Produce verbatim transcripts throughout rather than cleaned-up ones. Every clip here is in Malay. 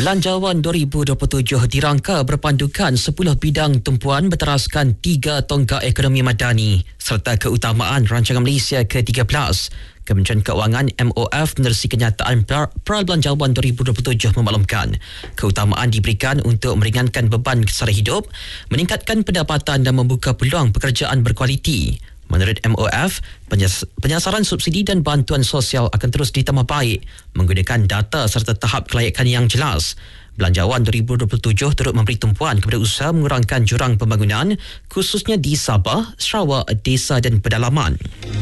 Belanjawan dua ribu dua puluh tujuh dirangka berpandukan sepuluh bidang tumpuan berteraskan tiga tonggak ekonomi madani serta keutamaan Rancangan Malaysia ke tiga belas. Kementerian Keuangan M O F menerusi kenyataan Prabelanjawan dua ribu dua puluh tujuh memaklumkan keutamaan diberikan untuk meringankan beban sara hidup, meningkatkan pendapatan dan membuka peluang pekerjaan berkualiti. Menurut M O F, penyasaran subsidi dan bantuan sosial akan terus ditambah baik menggunakan data serta tahap kelayakan yang jelas. Belanjawan dua ribu dua puluh tujuh turut memberi tumpuan kepada usaha mengurangkan jurang pembangunan khususnya di Sabah, Sarawak, Desa dan Pedalaman.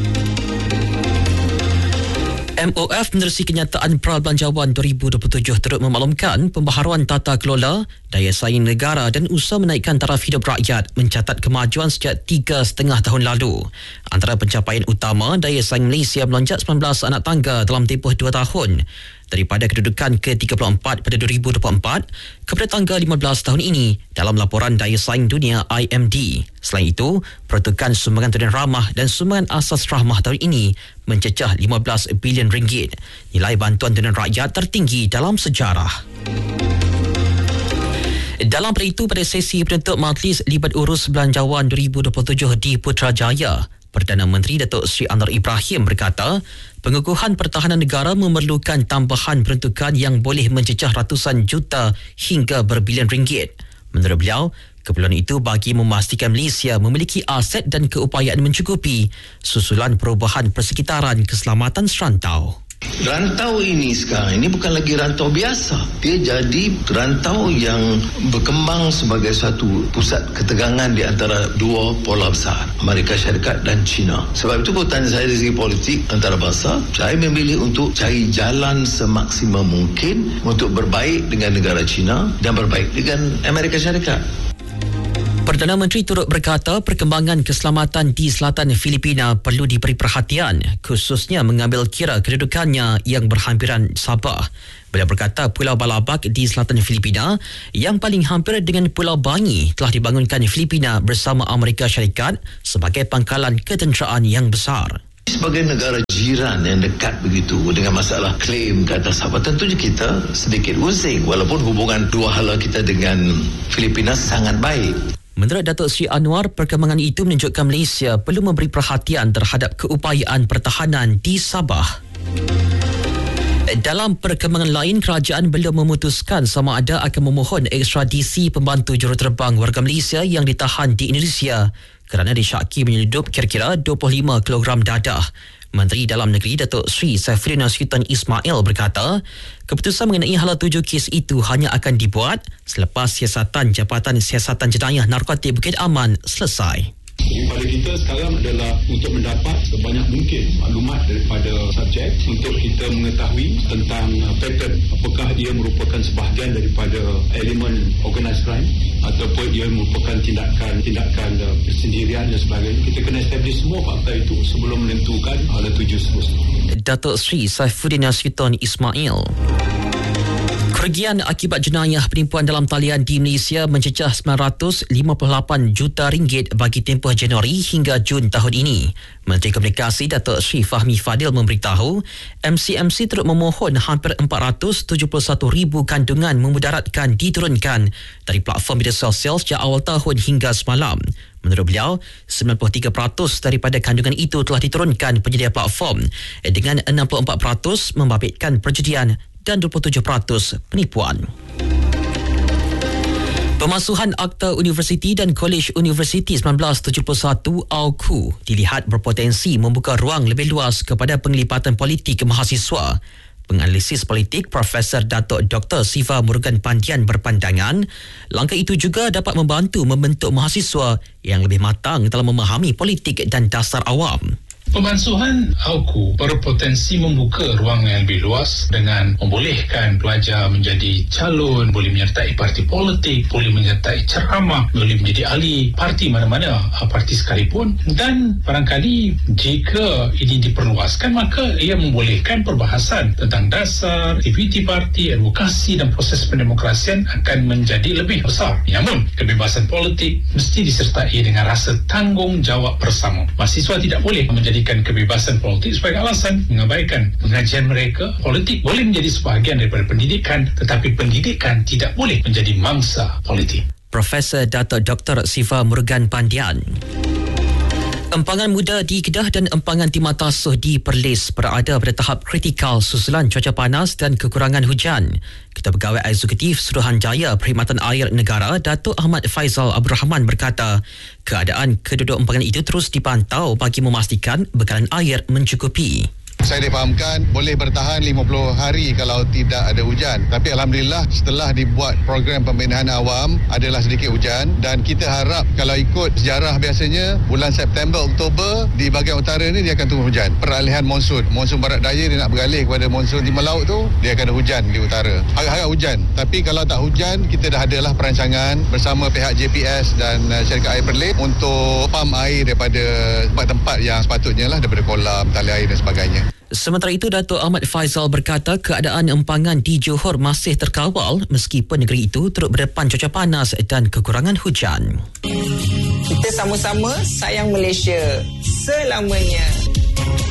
M O F menerusi kenyataan Prabelanjawan dua ribu dua puluh tujuh turut memaklumkan pembaharuan tata kelola, daya saing negara dan usaha menaikkan taraf hidup rakyat mencatat kemajuan sejak tiga setengah tahun lalu. Antara pencapaian utama, daya saing Malaysia melonjak sembilan belas anak tangga dalam tempoh dua tahun. Daripada kedudukan ke tiga puluh empat pada dua ribu dua puluh empat kepada tangga lima belas tahun ini dalam laporan daya saing dunia I M D. Selain itu, peruntukan sumbangan tunai ramah dan sumbangan asas rahmah tahun ini mencecah lima belas bilion ringgit. Nilai bantuan tunai rakyat tertinggi dalam sejarah. Dalam pada itu, pada sesi penutup Majlis Libat Urus Belanjawan dua ribu dua puluh tujuh di Putrajaya, Perdana Menteri Datuk Seri Anwar Ibrahim berkata, pengukuhan pertahanan negara memerlukan tambahan peruntukan yang boleh mencecah ratusan juta hingga berbilion ringgit. Menurut beliau, keperluan itu bagi memastikan Malaysia memiliki aset dan keupayaan mencukupi susulan perubahan persekitaran keselamatan serantau. Rantau ini sekarang ini bukan lagi rantau biasa. Dia jadi rantau yang berkembang sebagai satu pusat ketegangan di antara dua pola besar, Amerika Syarikat dan China. Sebab itu kalau tanya saya dari segi politik antarabangsa, saya memilih untuk cari jalan semaksimum mungkin untuk berbaik dengan negara China dan berbaik dengan Amerika Syarikat. Perdana Menteri turut berkata perkembangan keselamatan di selatan Filipina perlu diberi perhatian, khususnya mengambil kira kedudukannya yang berhampiran Sabah. Beliau berkata Pulau Balabak di selatan Filipina yang paling hampir dengan Pulau Bangi telah dibangunkan Filipina bersama Amerika Syarikat sebagai pangkalan ketenteraan yang besar. Sebagai negara jiran yang dekat begitu dengan masalah klaim ke atas Sabah, tentunya kita sedikit pusing walaupun hubungan dua hala kita dengan Filipina sangat baik. Menurut Datuk Seri Anwar, perkembangan itu menunjukkan Malaysia perlu memberi perhatian terhadap keupayaan pertahanan di Sabah. Dalam perkembangan lain, kerajaan belum memutuskan sama ada akan memohon ekstradisi pembantu juruterbang warga Malaysia yang ditahan di Indonesia kerana disyaki menyeludup kira-kira dua puluh lima kilogram dadah. Menteri Dalam Negeri Datuk Seri Saifuddin Nasution Ismail berkata, keputusan mengenai hala tuju kes itu hanya akan dibuat selepas siasatan Jabatan Siasatan Jenayah Narkotik Bukit Aman selesai. Pada kita sekarang adalah untuk mendapat sebanyak mungkin maklumat daripada subjek untuk kita mengetahui tentang pattern, apakah ia merupakan sebahagian daripada elemen organised crime ataupun ia merupakan tindakan-tindakan persendirian dan sebagainya. Kita kena establish semua fakta itu sebelum menentukan hala tuju seterusnya. Datuk Seri Saifuddin Nasution Ismail. Kerugian akibat jenayah penipuan dalam talian di Malaysia mencecah sembilan ratus lima puluh lapan juta ringgit bagi tempoh Januari hingga Jun tahun ini. Menteri Komunikasi Datuk Seri Fahmi Fadil memberitahu, M C M C turut memohon hampir empat ratus tujuh puluh satu ribu kandungan memudaratkan diturunkan dari platform media sosial sejak awal tahun hingga semalam. Menurut beliau, sembilan puluh tiga peratus daripada kandungan itu telah diturunkan penyedia platform dengan enam puluh empat peratus membabitkan perjudian dan dua puluh tujuh peratus penipuan. Pemasuhan Akta Universiti dan Kolej Universiti sembilan belas tujuh puluh satu A U K U dilihat berpotensi membuka ruang lebih luas kepada penglibatan politik mahasiswa. Penganalisis politik Profesor Datuk Doktor Siva Murugan Pandian berpandangan, langkah itu juga dapat membantu membentuk mahasiswa yang lebih matang dalam memahami politik dan dasar awam. Pemansuhan A U K U berpotensi membuka ruang yang lebih luas dengan membolehkan pelajar menjadi calon, boleh menyertai parti politik, boleh menyertai ceramah, boleh menjadi ahli parti mana-mana, parti sekalipun, dan barangkali jika ini diperluaskan maka ia membolehkan perbahasan tentang dasar, aktiviti parti, advokasi dan proses pendemokrasian akan menjadi lebih besar. Namun, kebebasan politik mesti disertai dengan rasa tanggungjawab bersama. Mahasiswa tidak boleh menjadi menjadikan kebebasan politik sebagai alasan mengabaikan pengajian mereka. Politik boleh menjadi sebahagian daripada pendidikan, tetapi pendidikan tidak boleh menjadi mangsa politik. Profesor Dato' Doktor Siva Murugan Pandian. Empangan muda di Kedah dan empangan Timur Tasuh di Perlis berada pada tahap kritikal susulan cuaca panas dan kekurangan hujan. Ketua Pegawai Eksekutif Suruhanjaya Perkhidmatan Air Negara, Datuk Ahmad Faizal Abdul Rahman berkata, keadaan kedua-dua empangan itu terus dipantau bagi memastikan bekalan air mencukupi. Saya difahamkan boleh bertahan lima puluh hari kalau tidak ada hujan. Tapi Alhamdulillah setelah dibuat program pembinaan awam adalah sedikit hujan, dan kita harap kalau ikut sejarah biasanya bulan September, Oktober di bahagian utara ni dia akan turun hujan. Peralihan monsun. Monsun barat daya dia nak beralih kepada monsun timur laut tu, dia akan ada hujan di utara. Harap-harap hujan. Tapi kalau tak hujan, kita dah adalah perancangan bersama pihak J P S dan uh, syarikat air Perlis untuk pam air daripada tempat-tempat yang sepatutnya lah, daripada kolam, tali air dan sebagainya. Sementara itu, Datuk Ahmad Faizal berkata keadaan empangan di Johor masih terkawal meskipun negeri itu turut berdepan cuaca panas dan kekurangan hujan. Kita sama-sama sayang Malaysia selamanya.